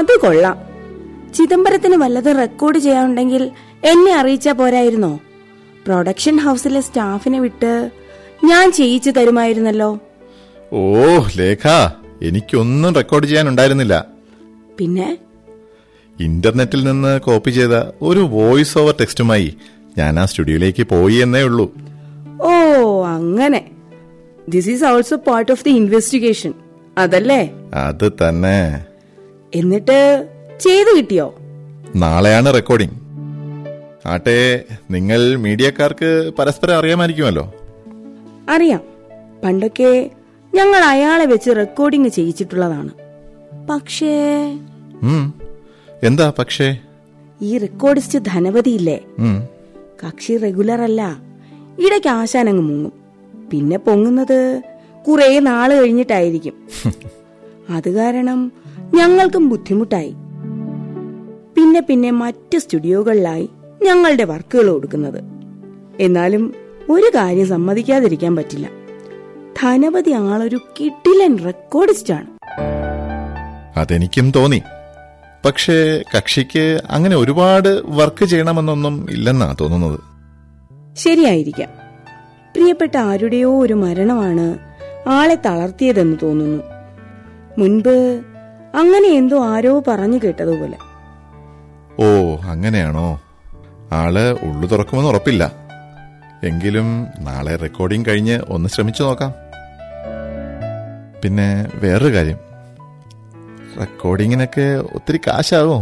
അത് കൊള്ളാം. ചിദംബരത്തിന് വല്ലതും റെക്കോർഡ് ചെയ്യാനുണ്ടെങ്കിൽ എന്നെ അറിയിച്ചാ പോരായിരുന്നോ? പ്രൊഡക്ഷൻ ഹൗസിലെ സ്റ്റാഫിനെ വിട്ട് ഞാൻ ചെയ്യിച്ചു തരുമായിരുന്നല്ലോ. ഓ ലേഖ, എനിക്കൊന്നും റെക്കോർഡ് ചെയ്യാനുണ്ടായിരുന്നില്ല. പിന്നെ ഇന്റർനെറ്റിൽ നിന്ന് കോപ്പി ചെയ്ത ഒരു വോയിസ് ഓവർ ടെക്സ്റ്റുമായി ഞാൻ ആ സ്റ്റുഡിയോയിലേക്ക് പോയി എന്നേ ഉള്ളൂ. ഓ അങ്ങനെ. This is also part of the investigation, അതല്ലേ? അത് തന്നെ. എന്നിട്ട് ചെയ്തു കിട്ടിയോ? നാളെയാണ് റെക്കോർഡിംഗ്. ആട്ടെ, നിങ്ങൾ മീഡിയക്കാർക്ക് പരസ്പരം അറിയാമായിരിക്കുമല്ലോ. അറിയാം. പണ്ടൊക്കെ ഞങ്ങൾ അയാളെ വെച്ച് റെക്കോർഡിംഗ് ചെയ്യിച്ചിട്ടുള്ളതാണ്. പക്ഷേ എന്താ പക്ഷേ? ഈ റെക്കോർഡിസ്റ്റ് ധനപതിയില്ലേ, കക്ഷി റെഗുലർ അല്ല. ഇടയ്ക്ക് ആശാനങ്ങ് മുങ്ങും. പിന്നെ പൊങ്ങുന്നത് കുറെ നാള് കഴിഞ്ഞിട്ടായിരിക്കും. അത് കാരണം ഞങ്ങൾക്കും ബുദ്ധിമുട്ടായി. പിന്നെ പിന്നെ മറ്റ് സ്റ്റുഡിയോകളിലായി ഞങ്ങളുടെ വർക്കുകൾ കൊടുക്കുന്നത്. എന്നാലും ഒരു കാര്യം സമ്മതിക്കാതിരിക്കാൻ പറ്റില്ല, ധനപതി ആളൊരു കിടിലൻ റെക്കോർഡിസ്റ്റാണ്. അതെനിക്കും തോന്നി. പക്ഷേ കക്ഷിക്ക് അങ്ങനെ ഒരുപാട് വർക്ക് ചെയ്യണമെന്നൊന്നും ഇല്ലെന്നാ തോന്നുന്നത്. ശരിയായിരിക്കാം. പ്രിയപ്പെട്ട ആരുടെയോ ഒരു മരണമാണ് ആളെ തളർത്തിയതെന്ന് തോന്നുന്നു. മുൻപ് അങ്ങനെ എന്തോ ആരോ പറഞ്ഞു കേട്ടതുപോലെ. ഓ അങ്ങനെയാണോ? ആള് ഉള്ളു തുറക്കുമെന്ന് ഉറപ്പില്ല. എങ്കിലും നാളെ റെക്കോർഡിംഗ് കഴിഞ്ഞ് ഒന്ന് ശ്രമിച്ചു നോക്കാം. പിന്നെ വേറൊരു കാര്യം, റെക്കോർഡിങ്ങിനൊക്കെ ഒത്തിരി കാശാവോ?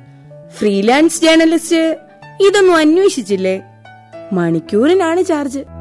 ഫ്രീലാൻസ് ജേർണലിസ്റ്റ് ഇതൊന്നും അന്വേഷിച്ചില്ലേ? മണിക്കൂറിനാണ് ചാർജ്.